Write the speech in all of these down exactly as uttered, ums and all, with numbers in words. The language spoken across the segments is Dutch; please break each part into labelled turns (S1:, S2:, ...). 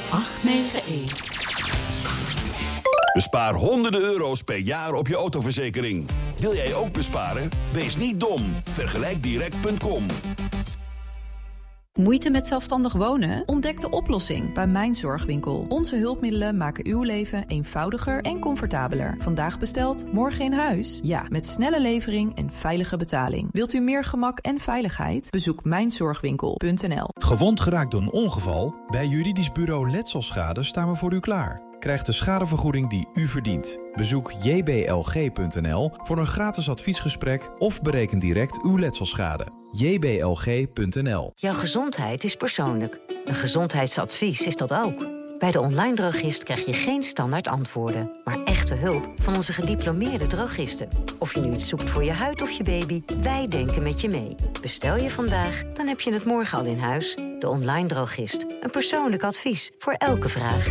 S1: acht negen een.
S2: Bespaar honderden euro's per jaar op je autoverzekering. Wil jij ook besparen? Wees niet dom. Vergelijk direct punt com.
S3: Moeite met zelfstandig wonen? Ontdek de oplossing bij Mijn Zorgwinkel. Onze hulpmiddelen maken uw leven eenvoudiger en comfortabeler. Vandaag besteld, morgen in huis? Ja, met snelle levering en veilige betaling. Wilt u meer gemak en veiligheid? Bezoek mijn zorgwinkel punt n l.
S4: Gewond geraakt door een ongeval? Bij Juridisch Bureau Letselschade staan we voor u klaar. Krijg de schadevergoeding die u verdient. Bezoek j b l g punt n l voor een gratis adviesgesprek of bereken direct uw letselschade. j b l g punt n l.
S5: Jouw gezondheid is persoonlijk. Een gezondheidsadvies is dat ook. Bij de online drogist krijg je geen standaard antwoorden, maar echte hulp van onze gediplomeerde drogisten. Of je nu iets zoekt voor je huid of je baby, wij denken met je mee. Bestel je vandaag, dan heb je het morgen al in huis. De online drogist. Een persoonlijk advies voor elke vraag.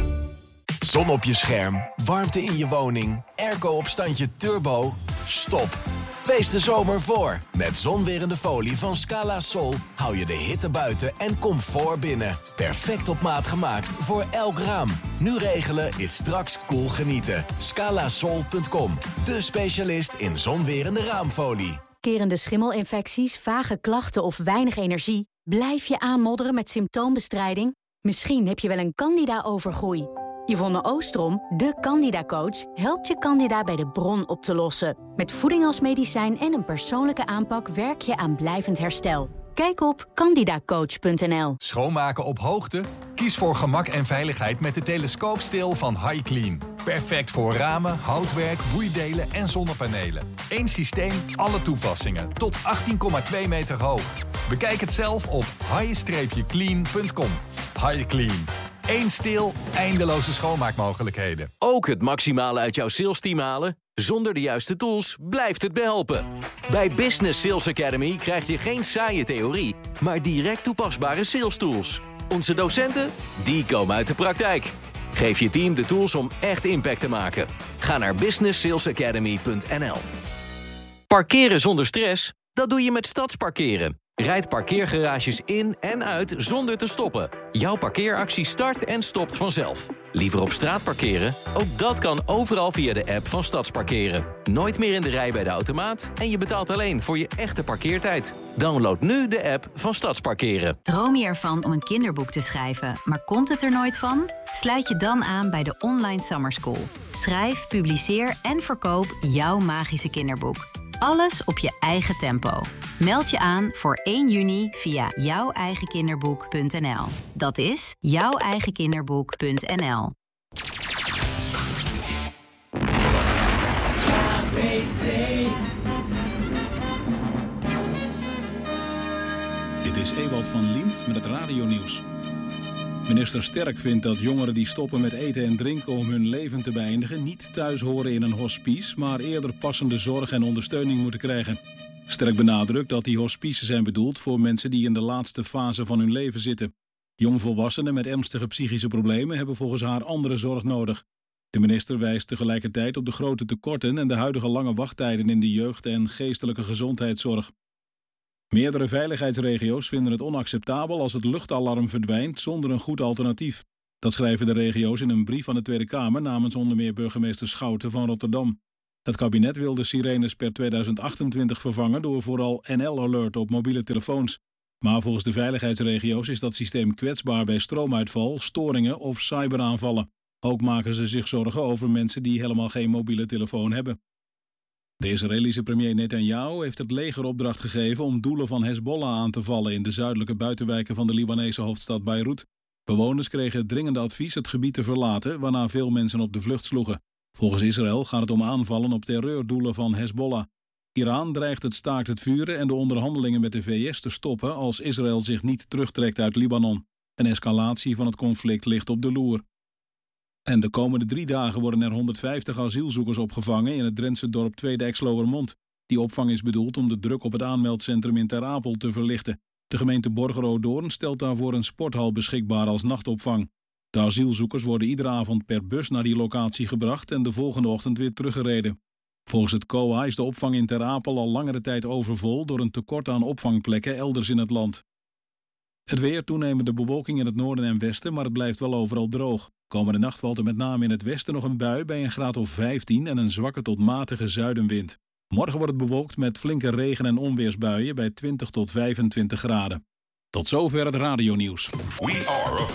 S6: Zon op je scherm, warmte in je woning, airco op standje turbo. Stop. Wees de zomer voor. Met zonwerende folie van Scala Sol hou je de hitte buiten en comfort binnen. Perfect op maat gemaakt voor elk raam. Nu regelen is straks cool genieten. scala sol punt com, de specialist in zonwerende raamfolie.
S7: Kerende schimmelinfecties, vage klachten of weinig energie? Blijf je aanmodderen met symptoombestrijding? Misschien heb je wel een candida-overgroei. Yvonne Oostrom, de Candida-coach, helpt je candida bij de bron op te lossen. Met voeding als medicijn en een persoonlijke aanpak werk je aan blijvend herstel. Kijk op candida coach punt n l.
S8: Schoonmaken op hoogte? Kies voor gemak en veiligheid met de telescoopsteel van HiClean. Perfect voor ramen, houtwerk, boeidelen en zonnepanelen. Eén systeem, alle toepassingen. Tot achttien komma twee meter hoog. Bekijk het zelf op hi clean punt com. HiClean. Eén steel, eindeloze schoonmaakmogelijkheden.
S9: Ook het maximale uit jouw salesteam halen? Zonder de juiste tools blijft het behelpen. Bij Business Sales Academy krijg je geen saaie theorie, maar direct toepasbare sales tools. Onze docenten? Die komen uit de praktijk. Geef je team de tools om echt impact te maken. Ga naar business sales academy punt n l. Parkeren zonder stress? Dat doe je met Stadsparkeren. Rijd parkeergarages in en uit zonder te stoppen. Jouw parkeeractie start en stopt vanzelf. Liever op straat parkeren? Ook dat kan overal via de app van Stadsparkeren. Nooit meer in de rij bij de automaat en je betaalt alleen voor je echte parkeertijd. Download nu de app van Stadsparkeren.
S10: Droom je ervan om een kinderboek te schrijven, maar komt het er nooit van? Sluit je dan aan bij de Online Summer School. Schrijf, publiceer en verkoop jouw magische kinderboek. Alles op je eigen tempo. Meld je aan voor één juni via jouw eigen kinderboek punt n l. Dat is jouw eigen kinderboek punt n l.
S11: Dit is Ewald van Liemt met het radionieuws. Minister Sterk vindt dat jongeren die stoppen met eten en drinken om hun leven te beëindigen niet thuis horen in een hospice, maar eerder passende zorg en ondersteuning moeten krijgen. Sterk benadrukt dat die hospices zijn bedoeld voor mensen die in de laatste fase van hun leven zitten. Jongvolwassenen met ernstige psychische problemen hebben volgens haar andere zorg nodig. De minister wijst tegelijkertijd op de grote tekorten en de huidige lange wachttijden in de jeugd- en geestelijke gezondheidszorg. Meerdere veiligheidsregio's vinden het onacceptabel als het luchtalarm verdwijnt zonder een goed alternatief. Dat schrijven de regio's in een brief aan de Tweede Kamer namens onder meer burgemeester Schouten van Rotterdam. Het kabinet wil de sirenes per tweeduizend achtentwintig vervangen door vooral N L-alert op mobiele telefoons. Maar volgens de veiligheidsregio's is dat systeem kwetsbaar bij stroomuitval, storingen of cyberaanvallen. Ook maken ze zich zorgen over mensen die helemaal geen mobiele telefoon hebben. De Israëlische premier Netanyahu heeft het leger opdracht gegeven om doelen van Hezbollah aan te vallen in de zuidelijke buitenwijken van de Libanese hoofdstad Beirut. Bewoners kregen het dringende advies het gebied te verlaten, waarna veel mensen op de vlucht sloegen. Volgens Israël gaat het om aanvallen op terreurdoelen van Hezbollah. Iran dreigt het staakt het vuren en de onderhandelingen met de V S te stoppen als Israël zich niet terugtrekt uit Libanon. Een escalatie van het conflict ligt op de loer. En de komende drie dagen worden er honderdvijftig asielzoekers opgevangen in het Drentse dorp Tweede Exloërmond. Die opvang is bedoeld om de druk op het aanmeldcentrum in Ter Apel te verlichten. De gemeente Borgeroodoorn stelt daarvoor een sporthal beschikbaar als nachtopvang. De asielzoekers worden iedere avond per bus naar die locatie gebracht en de volgende ochtend weer teruggereden. Volgens het C O A is de opvang in Ter Apel al langere tijd overvol door een tekort aan opvangplekken elders in het land. Het weer, toenemende bewolking in het noorden en westen, maar het blijft wel overal droog. Komende nacht valt er met name in het westen nog een bui bij een graad of vijftien en een zwakke tot matige zuidenwind. Morgen wordt het bewolkt met flinke regen- en onweersbuien bij twintig tot vijfentwintig graden. Tot zover het radionieuws.
S2: We are